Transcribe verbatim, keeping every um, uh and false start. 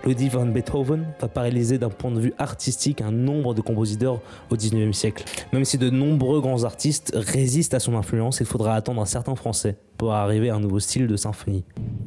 Ludwig van Beethoven va paralyser d'un point de vue artistique un nombre de compositeurs au dix-neuvième siècle. Même si de nombreux grands artistes résistent à son influence, il faudra attendre un certain français pour arriver à un nouveau style de symphonie.